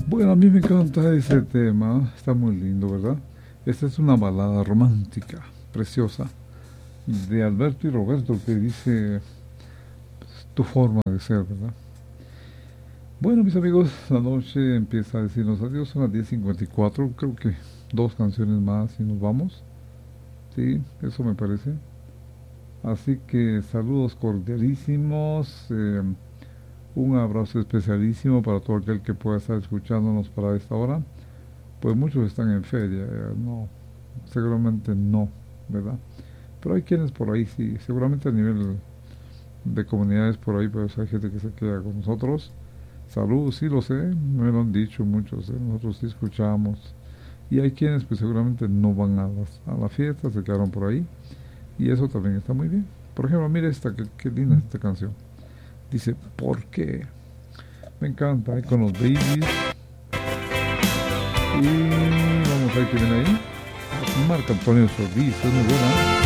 Bueno, a mí me encanta ese tema, está muy lindo, ¿verdad? Esta es una balada romántica, preciosa, de Alberto y Roberto, que dice tu forma de ser, ¿verdad? Bueno, mis amigos, la noche empieza a decirnos adiós, son las 10:54, creo que dos canciones más y nos vamos. Sí, eso me parece. Así que saludos cordialísimos, un abrazo especialísimo para todo aquel que pueda estar escuchándonos para esta hora. Pues muchos están en feria, no, seguramente no, ¿verdad? Pero hay quienes por ahí sí, seguramente a nivel de comunidades por ahí, pues hay gente que se queda con nosotros. Saludos, sí lo sé, me lo han dicho muchos, nosotros sí escuchamos. Y hay quienes pues seguramente no van a la fiesta, se quedaron por ahí. Y eso también está muy bien. Por ejemplo, mira esta, qué linda esta canción. Dice, ¿por qué? Me encanta, con los babies. Y vamos a ver qué viene ahí. Marco Antonio Solís, es muy buena.